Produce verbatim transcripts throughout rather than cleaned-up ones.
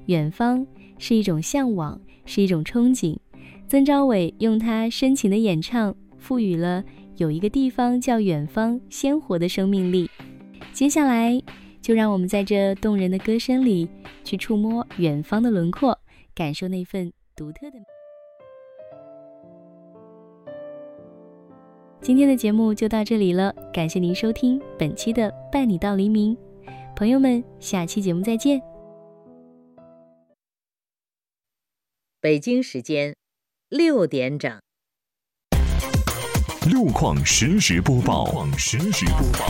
远方是一种向往，是一种憧憬。曾昭伟用他深情的演唱，赋予了有一个地方叫远方鲜活的生命力。接下来就让我们在这动人的歌声里去触摸远方的轮廓，感受那份独特的美。今天的节目就到这里了，感谢您收听本期的伴你到黎明。朋友们，下期节目再见。 北京时间六点整， 路况实时播报。路况实时播报。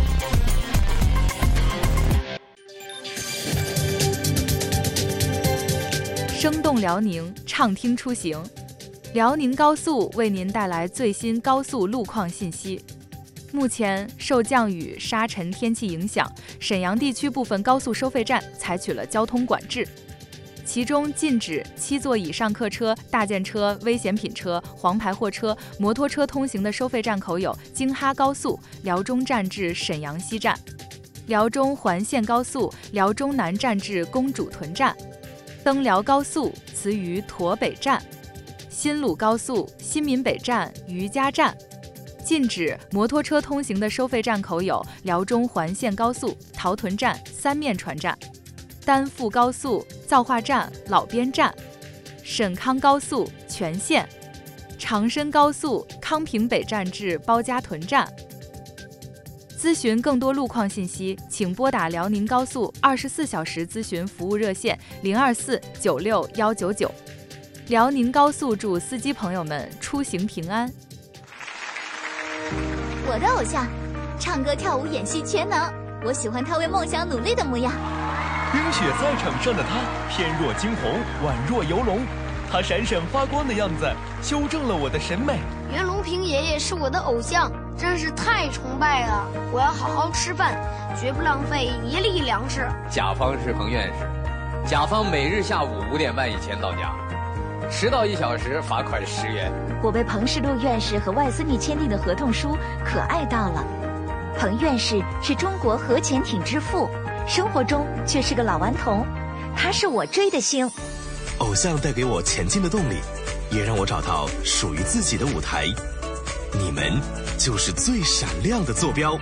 生动辽宁，畅听出行。辽宁高速为您带来最新高速路况信息。目前受降雨、沙尘天气影响，沈阳地区部分高速收费站采取了交通管制，其中禁止七座以上客车、大件车、危险品车、黄牌货车、摩托车通行的收费站口有京哈高速辽中站至沈阳西站、辽中环线高速辽中南站至公主屯站、登辽高速慈榆驼北站、新鲁高速新民北站余家站。禁止摩托车通行的收费站口有辽中环线高速陶屯站三面船站、丹阜高速造化站老边站、沈康高速全线、长深高速康平北站至包家屯站。咨询更多路况信息，请拨打辽宁高速二十四小时咨询服务热线零二四九六幺九九。辽宁高速祝司机朋友们出行平安。 我的偶像，唱歌跳舞演戏全能，我喜欢他为梦想努力的模样。 冰雪赛场上的他，翩若惊鸿，宛若游龙，他闪闪发光的样子，修正了我的审美。 袁隆平爷爷是我的偶像，真是太崇拜了。我要好好吃饭，绝不浪费一粒粮食。 甲方是彭院士，甲方每日下午五点半以前到家，迟到一小时罚款十元。 我被彭世禄院士和外孙女签订的合同书可爱到了。彭院士是中国核潜艇之父，生活中却是个老顽童，他是我追的星。 偶像带给我前进的动力，也让我找到属于自己的舞台。你们就是最闪亮的坐标。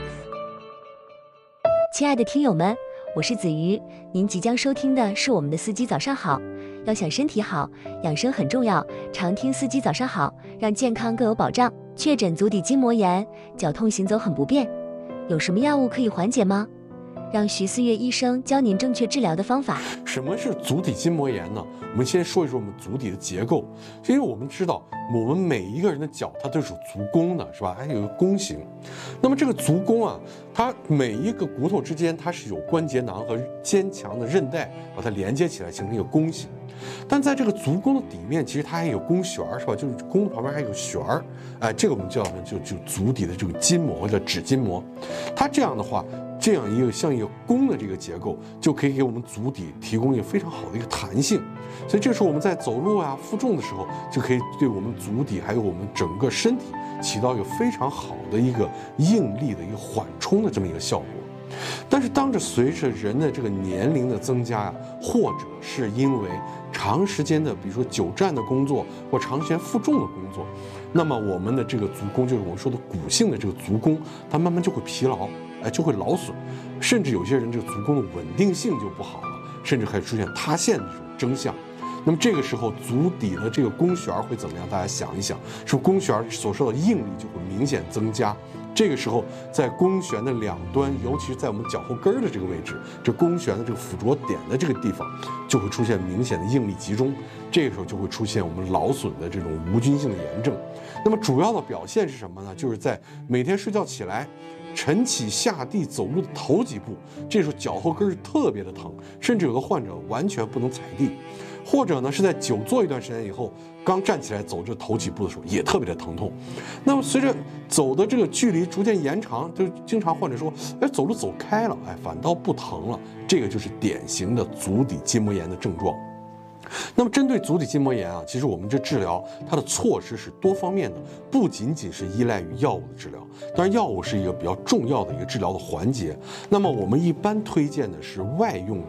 亲爱的听友们，我是子瑜，您即将收听的是我们的司机早上好。要想身体好，养生很重要，常听司机早上好，让健康更有保障。确诊足底筋膜炎，脚痛行走很不便，有什么药物可以缓解吗？让徐思月医生教您正确治疗的方法。 什么是足底筋膜炎呢？我们先说一说我们足底的结构。因为我们知道，我们每一个人的脚它都是有足弓的，是吧？还有一个弓形。那么这个足弓啊，它每一个骨头之间它是有关节囊和坚强的韧带把它连接起来，形成一个弓形。但在这个足弓的底面，其实它还有弓弦儿，是吧？就是弓的旁边还有弦儿，哎，这个我们叫呢就就足底的这个筋膜或者指筋膜。它这样的话，这样一个像一个弓的这个结构，就可以给我们足底提供一个非常好的一个弹性。所以这时候我们在走路啊、负重的时候，就可以对我们足底还有我们整个身体起到一个非常好的一个应力的一个缓冲的这么一个效果。但是当着随着人的这个年龄的增加呀、啊，或者是因为长时间的比如说久站的工作或长时间负重的工作，那么我们的这个足弓，就是我们说的骨性的这个足弓，它慢慢就会疲劳，哎，就会劳损，甚至有些人这个足弓的稳定性就不好了，甚至还出现塌陷的这种征象。那么这个时候足底的这个弓弦会怎么样？大家想一想，是不是弓弦所受的应力就会明显增加？这个时候，在弓弦的两端，尤其是在我们脚后跟的这个位置，这弓弦的这个附着点的这个地方，就会出现明显的应力集中。这个时候就会出现我们劳损的这种无菌性的炎症。那么主要的表现是什么呢？就是在每天睡觉起来，晨起下地走路的头几步，这时候脚后跟是特别的疼，甚至有的患者完全不能踩地。或者呢是在久坐一段时间以后，刚站起来走这头几步的时候也特别的疼痛。那么随着走的这个距离逐渐延长，就经常患者说，哎，走路走开了，哎，反倒不疼了。这个就是典型的足底筋膜炎的症状。那么针对足底筋膜炎啊，其实我们这治疗它的措施是多方面的，不仅仅是依赖于药物的治疗，当然药物是一个比较重要的一个治疗的环节。那么我们一般推荐的是外用的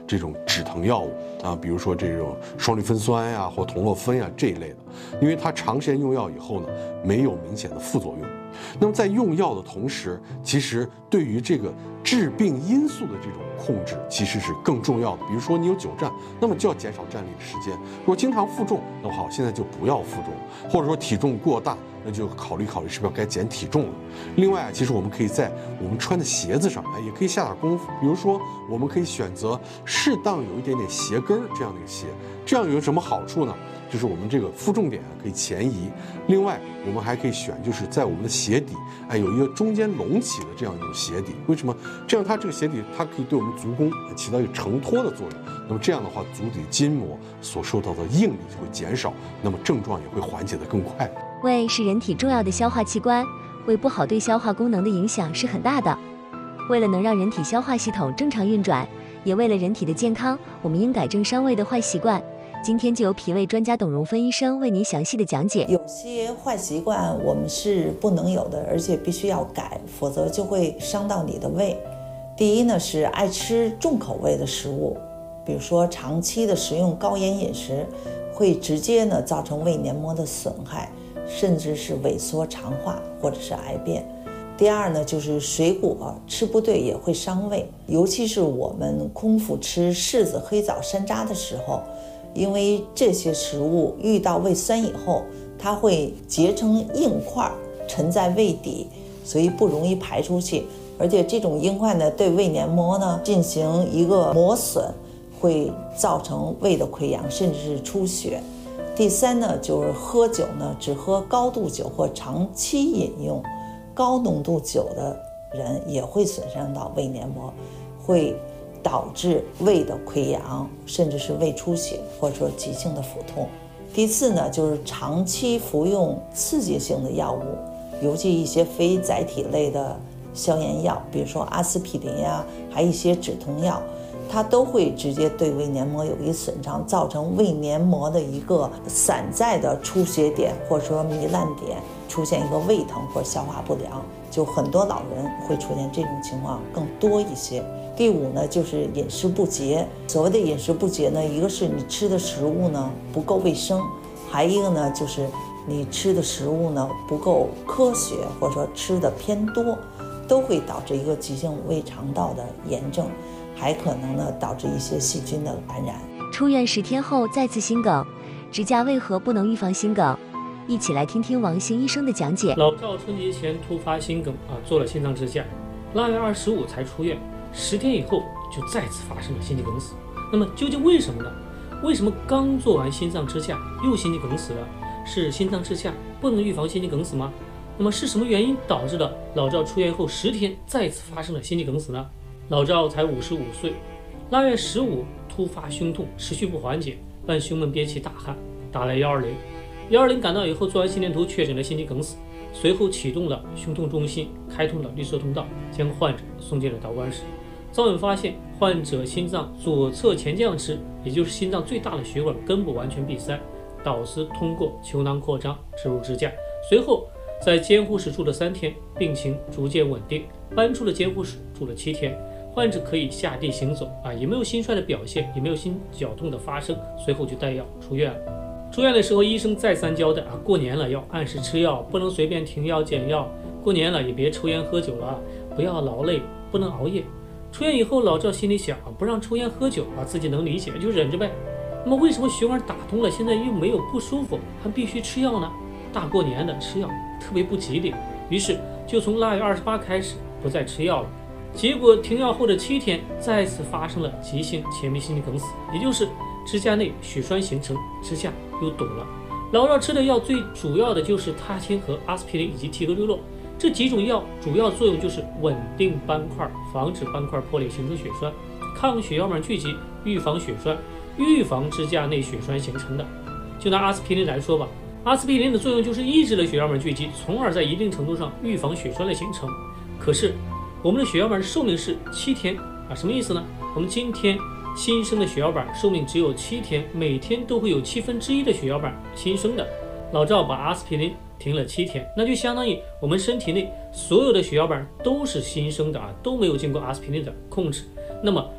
这种止疼药物啊，比如说这种双氯芬酸呀、或酮洛芬呀这一类的，因为它长时间用药以后呢，没有明显的副作用。那么在用药的同时，其实对于这个致病因素的这种控制其实是更重要的。比如说你有久站，那么就要减少站立的时间；如果经常负重，那么好，现在就不要负重；或者说体重过大，那就考虑考虑是不是要该减体重了。另外啊，其实我们可以在我们穿的鞋子上，哎，也可以下点功夫。比如说，我们可以选择适当有一点点鞋跟儿这样的一个鞋，这样有什么好处呢？就是我们这个负重点可以前移。另外，我们还可以选，就是在我们的鞋底，哎，有一个中间隆起的这样一种鞋底。为什么？这样它这个鞋底它可以对我们足弓起到一个承托的作用。那么这样的话，足底筋膜所受到的应力就会减少，那么症状也会缓解得更快。 胃是人体重要的消化器官，胃不好对消化功能的影响是很大的。为了能让人体消化系统正常运转，也为了人体的健康，我们应改正伤胃的坏习惯。今天就由脾胃专家董荣芬医生为您详细的讲解。 有些坏习惯我们是不能有的，而且必须要改，否则就会伤到你的胃。第一呢，是爱吃重口味的食物，比如说长期的食用高盐饮食，会直接呢造成胃黏膜的损害，甚至是萎缩肠化或者是癌变。第二呢，就是水果吃不对也会伤胃，尤其是我们空腹吃柿子、黑枣、山楂的时候，因为这些食物遇到胃酸以后，它会结成硬块沉在胃底，所以不容易排出去。而且这种硬块呢，对胃黏膜呢进行一个磨损，会造成胃的溃疡，甚至是出血。第三呢，就是喝酒呢，只喝高度酒或长期饮用高浓度酒的人，也会损伤到胃黏膜，会导致胃的溃疡，甚至是胃出血，或者说急性的腹痛。第四呢，就是长期服用刺激性的药物，尤其一些非载体类的消炎药，比如说阿司匹林呀，还有一些止痛药，它都会直接对胃黏膜有一个损伤，造成胃黏膜的一个散在的出血点，或者说糜烂点，出现一个胃疼或者消化不良，就很多老人会出现这种情况更多一些。第五呢，就是饮食不节。所谓的饮食不节呢，一个是你吃的食物呢不够卫生，还一个呢就是你吃的食物呢不够科学，或者说吃的偏多，都会导致一个急性胃肠道的炎症，还可能呢导致一些细菌的感染。 出院十天后再次心梗，支架为何不能预防心梗？一起来听听王兴医生的讲解。 老赵春节前突发心梗啊，做了心脏支架，腊月二十五才出院，十天以后就再次发生了心肌梗死。那么究竟为什么呢？为什么刚做完心脏支架又心肌梗死了？是心脏支架不能预防心肌梗死吗？那么是什么原因导致了老赵出院后十天再次发生了心肌梗死呢？老赵才五十五岁，腊月十五突发胸痛持续不缓解，伴胸闷憋气大汗，打来一二零。一二零赶到以后，做完心电图确诊了心肌梗死，随后启动了胸痛中心，开通了绿色通道，将患者送进了导管室。早晚发现患者心脏左侧前降支，也就是心脏最大的血管根部完全闭塞，导致通过球囊扩张植入支架。随后在监护室住了三天，病情逐渐稳定，搬出了监护室住了七天，患者可以下地行走啊，也没有心衰的表现，也没有心绞痛的发生，随后就带药出院了。出院的时候，医生再三交代啊，过年了要按时吃药，不能随便停药减药。过年了也别抽烟喝酒了，不要劳累，不能熬夜。出院以后，老赵心里想，不让抽烟喝酒啊，自己能理解，就忍着呗。那么为什么血管打通了，现在又没有不舒服，还必须吃药呢？大过年的吃药特别不吉利，于是就从腊月二十八开始不再吃药了。结果停药后的七天，再次发生了急性前壁心肌梗死，也就是支架内血栓形成，支架又堵了。老赵吃的药最主要的就是他汀和阿司匹林以及替格瑞洛这几种药，主要作用就是稳定斑块，防止斑块破裂形成血栓，抗血小板聚集，预防血栓，预防支架内血栓形成的。就拿阿司匹林来说吧，阿司匹林的作用就是抑制了血小板聚集，从而在一定程度上预防血栓的形成。可是我们的血小板寿命是七天啊，什么意思呢？我们今天新生的血小板寿命只有七天，每天都会有七分之一的血小板新生的。老赵把阿司匹林停了七天，那就相当于我们身体内所有的血小板都是新生的啊，都没有经过阿司匹林的控制。那么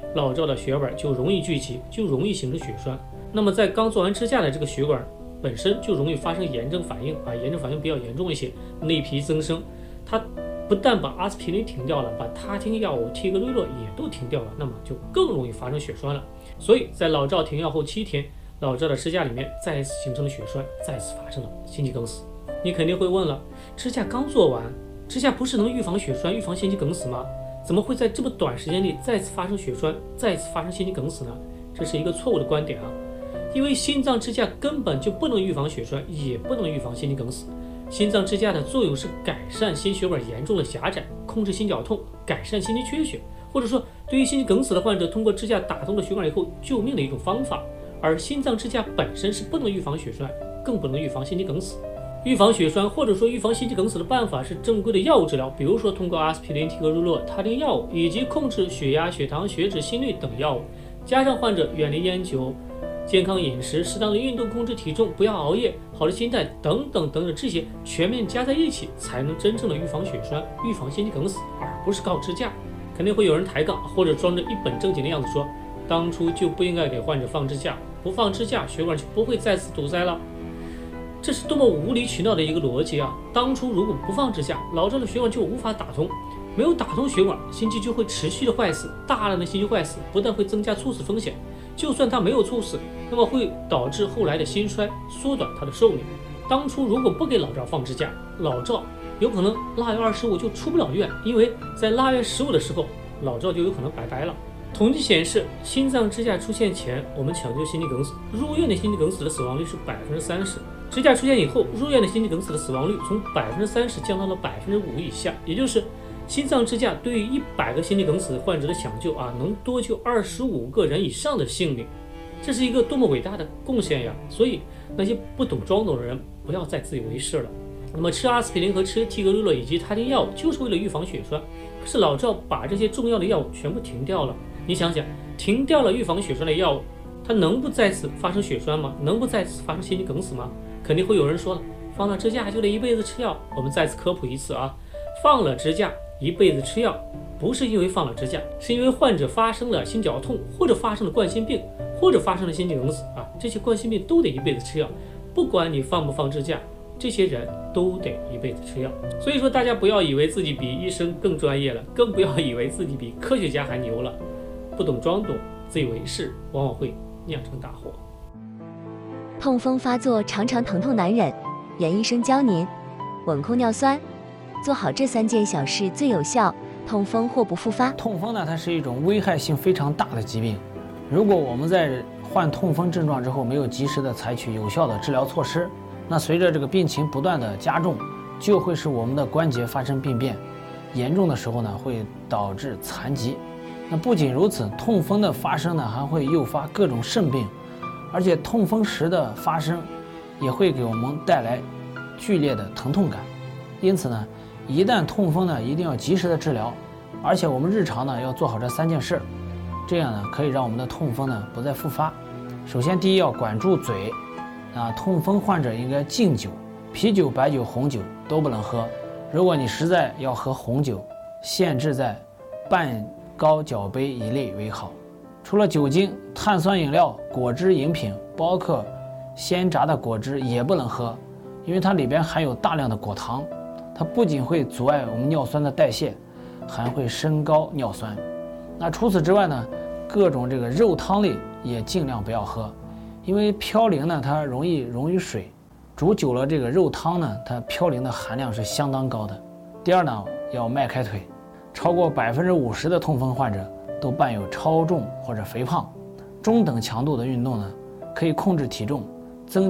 老赵的血管就容易聚集，就容易形成血栓。那么在刚做完支架的这个血管本身就容易发生炎症反应啊，炎症反应比较严重一些，内皮增生。它不但把阿司匹林停掉了，把他汀药物替格瑞洛也都停掉了，那么就更容易发生血栓了。所以在老赵停药后七天，老赵的支架里面再一次形成了血栓，再次发生了心肌梗死。你肯定会问了，支架刚做完，支架不是能预防血栓、预防心肌梗死吗？怎么会在这么短时间内再次发生血栓，再次发生心肌梗死呢？这是一个错误的观点啊！因为心脏支架根本就不能预防血栓，也不能预防心肌梗死。心脏支架的作用是改善心血管严重的狭窄，控制心绞痛，改善心肌缺血，或者说对于心肌梗死的患者，通过支架打通了血管以后救命的一种方法。而心脏支架本身是不能预防血栓，更不能预防心肌梗死。预防血栓或者说预防心肌梗死的办法是正规的药物治疗，比如说通过阿司匹林、替格瑞洛、他汀药物，以及控制血压、血糖、血脂、心率等药物，加上患者远离烟酒、健康饮食、适当的运动、控制体重、不要熬夜、好的心态等等等等，这些全面加在一起，才能真正的预防血栓、预防心肌梗死，而不是靠支架。肯定会有人抬杠，或者装着一本正经的样子说，当初就不应该给患者放支架，不放支架，血管就不会再次堵塞了。这是多么无理取闹的一个逻辑啊！当初如果不放支架，老赵的血管就无法打通，没有打通血管，心肌就会持续的坏死，大量的心肌坏死不但会增加猝死风险，就算他没有猝死，那么会导致后来的心衰，缩短他的寿命。当初如果不给老赵放支架，老赵有可能腊月二十五就出不了院，因为在腊月十五的时候，老赵就有可能拜拜了。统计显示，心脏支架出现前，我们抢救心肌梗死，入院的心肌梗死的死亡率是百分之三十；支架出现以后，入院的心肌梗死的死亡率从百分之三十降到了百分之五以下。也就是心脏支架对于一百个心肌梗死患者的抢救啊，能多救二十五个人以上的性命，这是一个多么伟大的贡献呀！所以那些不懂装懂的人，不要再自以为是了。那么吃阿司匹林和吃替格瑞洛以及他汀药物，就是为了预防血栓。可是老赵把这些重要的药物全部停掉了。你想想，停掉了预防血栓的药物，它能不再次发生血栓吗？能不再次发生心肌梗死吗？肯定会有人说了，放了支架就得一辈子吃药。我们再次科普一次啊，放了支架一辈子吃药，不是因为放了支架，是因为患者发生了心绞痛，或者发生了冠心病，或者发生了心肌梗死啊，这些冠心病都得一辈子吃药。不管你放不放支架，这些人都得一辈子吃药。所以说，大家不要以为自己比医生更专业了，更不要以为自己比科学家还牛了。不懂装懂，自以为是，往往会酿成大祸。 痛风发作常常疼痛难忍，袁医生教您稳控尿酸，做好这三件小事最有效，痛风或不复发。 痛风呢，它是一种危害性非常大的疾病。如果我们在患痛风症状之后没有及时的采取有效的治疗措施，那随着这个病情不断的加重，就会使我们的关节发生病变，严重的时候呢，会导致残疾。那不仅如此，痛风的发生呢，还会诱发各种肾病，而且痛风时的发生也会给我们带来剧烈的疼痛感。因此呢，一旦痛风呢，一定要及时的治疗，而且我们日常呢要做好这三件事，这样呢可以让我们的痛风呢不再复发。首先，第一要管住嘴，啊，痛风患者应该禁酒，啤酒、白酒、红酒都不能喝。如果你实在要喝红酒，限制在半高脚杯以内为好。除了酒精，碳酸饮料、果汁饮品，包括鲜榨的果汁也不能喝，因为它里边含有大量的果糖，它不仅会阻碍我们尿酸的代谢，还会升高尿酸。那除此之外呢，各种这个肉汤类也尽量不要喝，因为嘌呤呢它容易溶于水，煮久了这个肉汤呢，它嘌呤的含量是相当高的。第二呢，要迈开腿。超过百分之五十的痛风患者都伴有超重或者肥胖。中等强度的运动呢，可以控制体重，